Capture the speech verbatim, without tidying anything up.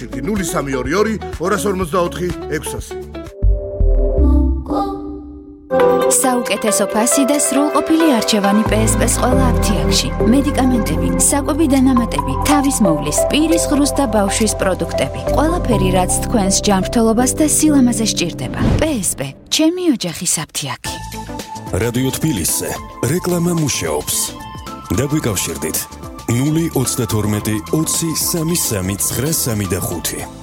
ნული სამი ორი ორი ორას ორმოცდაოთხი ექვსასი. საუკეთესო ფასი და სრულყოფილი არჩევანი პე ეს პე-ს ყველა აფთიაქში. მედიკამენტები, საკვები დანამატები, თავის მოვლის, პირის ღრუს და ბავშვის პროდუქტები. ყველაფერი, რაც თქვენს ჯანმრთელობას და სილამაზე სჭირდება. პე ეს პე, ჩემი ოჯახის აფთიაქი. რადიო თბილისზე რეკლამა მუშაობს. დაგვიკავშირდით ნული ოცდათორმეტი ოცი სამი სამი ცხრა სამი და ხუთი.